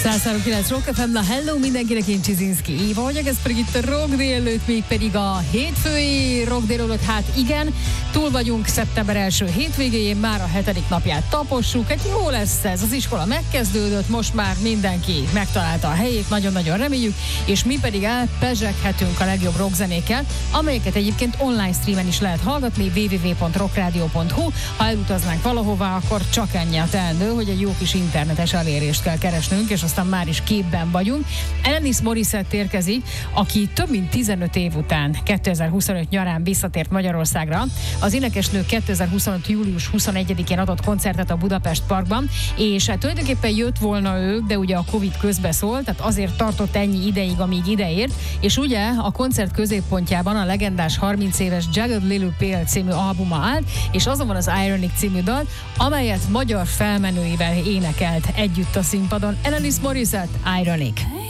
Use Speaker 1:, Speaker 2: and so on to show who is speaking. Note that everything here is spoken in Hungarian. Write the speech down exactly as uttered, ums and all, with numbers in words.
Speaker 1: száz három kilenc Rock ef em, na hello mindenkinek, én Csizinszki Éva vagyok, ez pedig itt a Rock délelőtt, még pedig a hétfői Rock délelőtt. Hát igen, túl vagyunk szeptember első hétvégéjén, már a hetedik napját tapossuk, hát jó lesz ez, az iskola megkezdődött, most már mindenki megtalálta a helyét, nagyon-nagyon reméljük, és mi pedig elpezseghetünk a legjobb rockzenékkel, amelyeket egyébként online streamen is lehet hallgatni, double-u double-u double-u pont rockradio pont hu. Ha elutaznánk valahova, akkor csak ennyi a teendő, hogy egy jó kis internetes elérést kell keresnünk, és aztán már is képben vagyunk. Alanis Morissette érkezik, aki több mint tizenöt év után kétezer-huszonöt nyarán visszatért Magyarországra. Az énekesnő kétezer-huszonöt július huszonegyedikén adott koncertet a Budapest Parkban, és hát tulajdonképpen jött volna ő, de ugye a Covid közbeszólt, tehát azért tartott ennyi ideig, amíg ideért, és ugye a koncert középpontjában a legendás harminc éves Jagged Little Pill című albuma állt, és azon van az Ironic című dal, amelyet magyar felmenőivel énekelt együtt a színpadon. Alanis Morissette, Ironic.